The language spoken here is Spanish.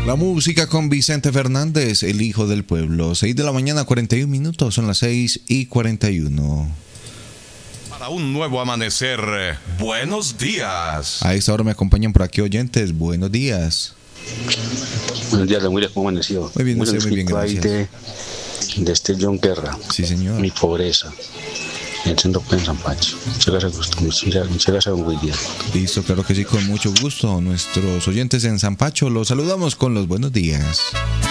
La música con Vicente Fernández, el hijo del pueblo. 6 de la mañana, 41 minutos, son las 6:41. Para un nuevo amanecer, buenos días. A esta hora me acompañan por aquí oyentes, buenos días. Buenos días, don William, ¿cómo amaneció? Muy bien, muy bien, gracias. De este John Guerra. Sí, señor. Mi pobreza. En San Pacho. Muchas gracias, don William. Listo, claro que sí, con mucho gusto. Nuestros oyentes en San Pacho los saludamos con los buenos días.